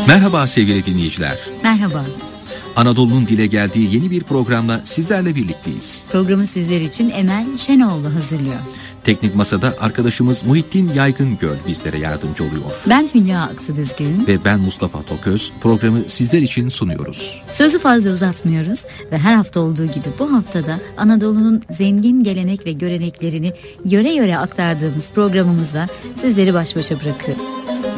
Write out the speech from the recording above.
Merhaba sevgili dinleyiciler. Merhaba. Anadolu'nun dile geldiği yeni bir programla sizlerle birlikteyiz. Programı sizler için Emel Şenoğlu hazırlıyor. Teknik Masa'da arkadaşımız Muhittin Yaygıngöl bizlere yardımcı oluyor. Ben Hülya Aksıdizgin ve ben Mustafa Toköz programı sizler için sunuyoruz. Sözü fazla uzatmıyoruz ve her hafta olduğu gibi bu haftada Anadolu'nun zengin gelenek ve göreneklerini yöre yöre aktardığımız programımızla sizleri baş başa bırakıyoruz.